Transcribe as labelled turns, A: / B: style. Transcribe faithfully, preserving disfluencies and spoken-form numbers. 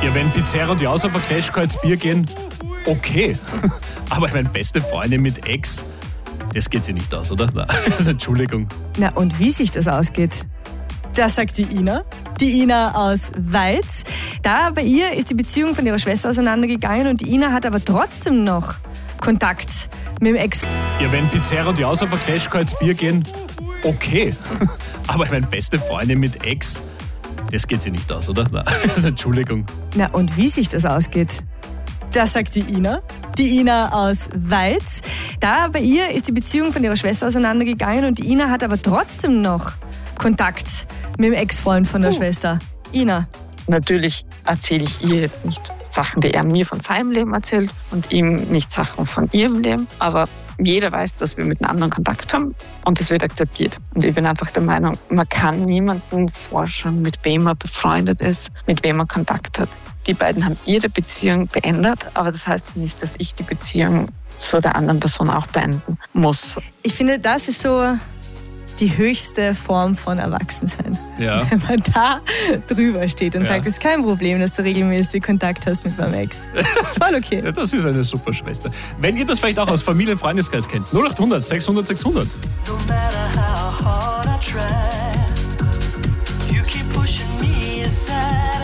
A: Ja, wenn Pizzeria und Jaus auf ein Clash Bier gehen, okay. Aber ich meine, beste Freundin mit Ex, das geht sich nicht aus, oder? Nein. Also Entschuldigung.
B: Na, und wie sich das ausgeht, das sagt die Ina. Die Ina aus Weiz. Da bei ihr ist die Beziehung von ihrer Schwester auseinandergegangen und die Ina hat aber trotzdem noch Kontakt mit dem Ex.
A: Ja, wenn Pizzeria und Jaus auf ein Clash Bier gehen, okay. Aber ich meine, beste Freundin mit Ex, das geht sich nicht aus, oder? Nein. Also Entschuldigung.
B: Na, und wie sich das ausgeht, das sagt die Ina. Die Ina aus Weiz. Da bei ihr ist die Beziehung von ihrer Schwester auseinandergegangen und die Ina hat aber trotzdem noch Kontakt mit dem Ex-Freund von der
C: Oh.
B: Schwester. Ina.
C: Natürlich erzähle ich ihr jetzt nicht Sachen, die er mir von seinem Leben erzählt und ihm nicht Sachen von ihrem Leben. Aber jeder weiß, dass wir miteinander Kontakt haben und das wird akzeptiert. Und ich bin einfach der Meinung, man kann niemandem vorschreiben, mit wem er befreundet ist, mit wem er Kontakt hat. Die beiden haben ihre Beziehung beendet, aber das heißt nicht, dass ich die Beziehung zu der anderen Person auch beenden muss.
B: Ich finde, das ist so die höchste Form von Erwachsensein.
A: Ja.
B: Wenn man da drüber steht und
A: Ja.
B: sagt, es ist kein Problem, dass du regelmäßig Kontakt hast mit meinem Ex. Das ist voll okay.
A: Ja, das ist eine super Schwester. Wenn ihr das vielleicht auch aus Familie- und Freundeskreis kennt, null acht hundert sechshundert sechshundert.
D: No matter how hard I try, you keep pushing me aside.